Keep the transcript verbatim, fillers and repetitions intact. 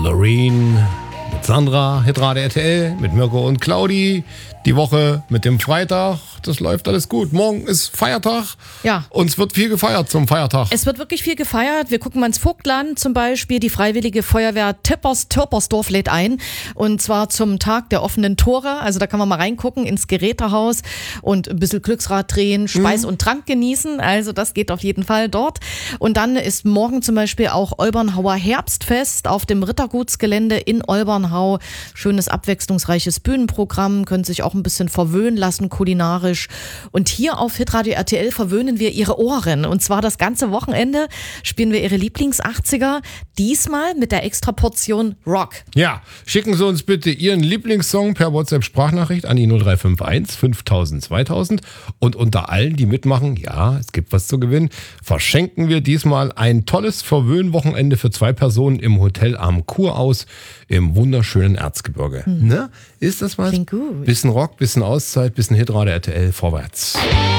Loreen mit Sandra, Hitradio R T L, mit Mirko und Claudi. Die Woche mit dem Freitag, das läuft alles gut. Morgen ist Feiertag. Ja. Und es wird viel gefeiert zum Feiertag. Es wird wirklich viel gefeiert. Wir gucken mal ins Vogtland zum Beispiel. Die Freiwillige Feuerwehr Tippers-Törpersdorf lädt ein. Und zwar zum Tag der offenen Tore. Also da kann man mal reingucken ins Gerätehaus und ein bisschen Glücksrad drehen, Speis mhm. und Trank genießen. Also das geht auf jeden Fall dort. Und dann ist morgen zum Beispiel auch Olbernhauer Herbstfest auf dem Rittergutsgelände in Olbernhau. Schönes, abwechslungsreiches Bühnenprogramm. Können sich auch ein bisschen verwöhnen lassen kulinarisch. Und hier auf Hitradio R T L verwöhnen wir ihre Ohren. Und zwar das ganze Wochenende spielen wir ihre Lieblings-achtziger. Diesmal mit der Extraportion Rock. Ja, schicken Sie uns bitte Ihren Lieblingssong per WhatsApp-Sprachnachricht an die null drei fünf eins fünftausend zweitausend. Und unter allen, die mitmachen, ja, es gibt was zu gewinnen, verschenken wir diesmal ein tolles Verwöhnwochenende für zwei Personen im Hotel am Kurhaus im wunderschönen Erzgebirge. Hm. Ne? Ist das was? Klingt gut. Bisschen Rock, bisschen Auszeit, bisschen Hitradio R T L, vorwärts.